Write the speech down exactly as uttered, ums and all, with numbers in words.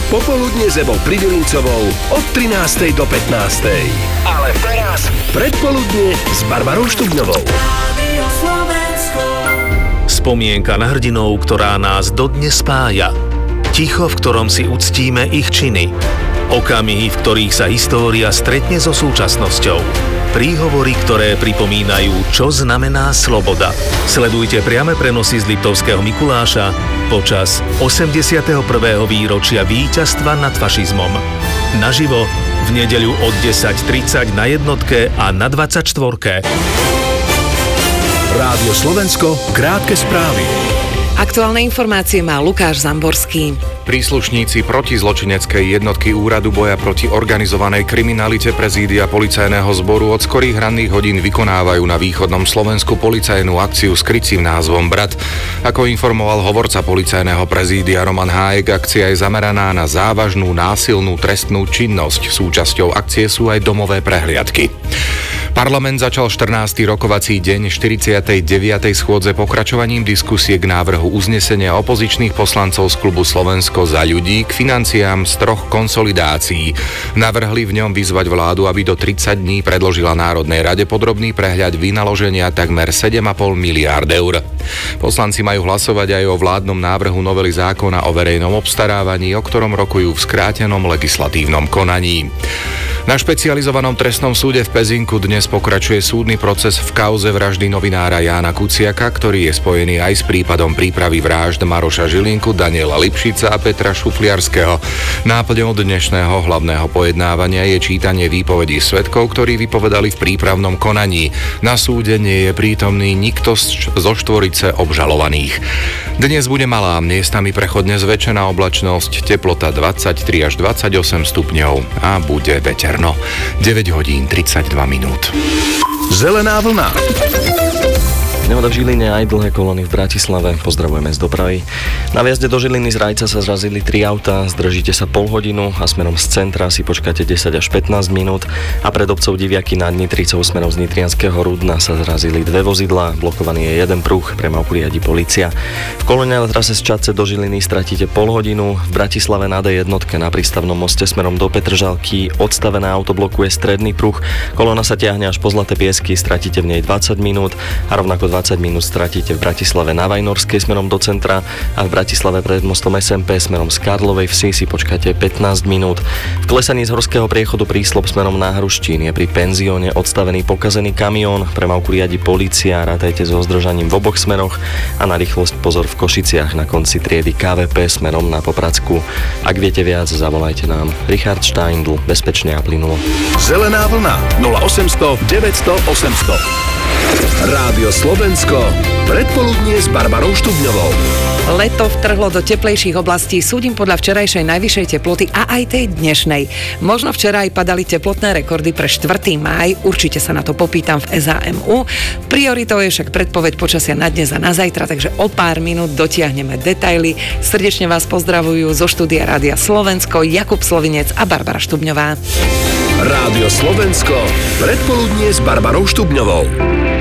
Popoludne s Evou Pridilincovou od trinástej do pätnástej. Ale teraz predpoludne s Barbarou Štubňovou. Spomienka na hrdinov, ktorá nás dodnes spája. Ticho, v ktorom si uctíme ich činy. Okamihy, v ktorých sa história stretne so súčasnosťou. Príhovory, ktoré pripomínajú, čo znamená sloboda. Sledujte priame prenosy z Liptovského Mikuláša počas osemdesiateho prvého výročia víťazstva nad fašizmom. Naživo v nedeľu od desať tridsať na jednotke a na dvadsaťštvorke. Rádio Slovensko, krátke správy. Aktuálne informácie má Lukáš Zamborský. Príslušníci protizločineckej jednotky Úradu boja proti organizovanej kriminalite prezídia policajného zboru od skorých ranných hodín vykonávajú na východnom Slovensku policajnú akciu s krycím názvom Brat. Ako informoval hovorca policajného prezídia Roman Hájek, akcia je zameraná na závažnú násilnú trestnú činnosť. Súčasťou akcie sú aj domové prehliadky. Parlament začal štrnásty rokovací deň štyridsiatej deviatej schôdze pokračovaním diskusie k návrhu uznesenia opozičných poslancov z klubu Slovensko za ľudí k financiám z troch konsolidácií. Navrhli v ňom vyzvať vládu, aby do tridsať dní predložila Národnej rade podrobný prehľad vynaloženia takmer sedem a pol miliárd eur. Poslanci majú hlasovať aj o vládnom návrhu novely zákona o verejnom obstarávaní, o ktorom rokujú v skrátenom legislatívnom konaní. Na špecializovanom trestnom súde v Pezinku dnes pokračuje súdny proces v kauze vraždy novinára Jána Kuciaka, ktorý je spojený aj s prípadom prípravy vražd Maroša Žilinku, Daniela Lipšica a Petra Šufliarského. Náplňou dnešného hlavného pojednávania je čítanie výpovedí svedkov, ktorí vypovedali v prípravnom konaní. Na súde nie je prítomný nikto zo štvorice obžalovaných. Dnes bude malá, miestami prechodne zväčšená oblačnosť, teplota dvadsaťtri až dvadsaťosem stupňov a bude veterno. deväť hodín tridsaťdva minút. Zelená vlna. Nehoda v Žiline aj dlhé kolóny v Bratislave. Pozdravujeme z dopravy. Na vjazde do Žiliny z Rajca sa zrazili tri autá, zdržíte sa pol hodinu a smerom z centra si počkáte desať až pätnásť minút a pred obcov Diviaky nad Nitricou smerom z Nitrianskeho Rudna sa zrazili dve vozidlá, blokovaný je jeden pruh, premávku riadi polícia. V kolóne na trase z Čadce do Žiliny stratíte pol hodinu, v Bratislave na dé jedna na prístavnom moste smerom do Petržalky odstavená auto blokuje stredný pruh, kolóna sa ťahne až po Zlaté Piesky, stratíte v nej dvadsať minút a rovnako dvadsať minút stratíte v Bratislave na Vajnorskej smerom do centra a v Bratislave pred mostom es em pé smerom z Karlovej Vsi si počkáte pätnásť minút. V klesaní z horského priechodu Príslop smerom na Hruštín je pri penzióne odstavený pokazený kamión, premávku riadi polícia, rátajte so zdržaním v oboch smeroch a na rýchlosť pozor v Košiciach na konci triedy ká vé pé smerom na Popradsku. Ak viete viac, zavolajte nám. Richard Steindl, bezpečne a plynulo. Zelená vlna nula osemsto deväťsto osemsto. Rádio Slovensko, predpoludnie s Barbarou Štubňovou. Leto vtrhlo do teplejších oblastí, súdim podľa včerajšej najvyššej teploty a aj tej dnešnej. Možno včera aj padali teplotné rekordy pre štvrtého mája, určite sa na to popýtam v es á em ú. Prioritou je však predpoveď počasia na dnes a na zajtra, takže o pár minút dotiahneme detaily. Srdečne vás pozdravujú zo štúdia Rádia Slovensko Jakub Slovinec a Barbara Štubňová. Rádio Slovensko, predpoludnie s Barbarou Štubňovou.